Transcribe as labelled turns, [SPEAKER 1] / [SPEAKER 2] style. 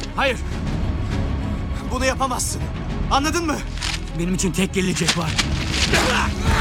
[SPEAKER 1] Hayır.
[SPEAKER 2] Bunu yapamazsın. Anladın mı?
[SPEAKER 1] Benim için tek gelecek var.